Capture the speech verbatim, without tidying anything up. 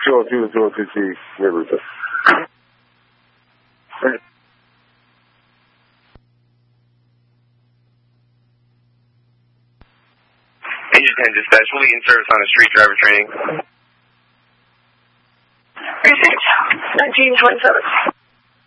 two oh two, two oh two C, Riverton. Engine ten dispatch, we'll be in service on a street driver training. Precinct nineteen twenty-seven.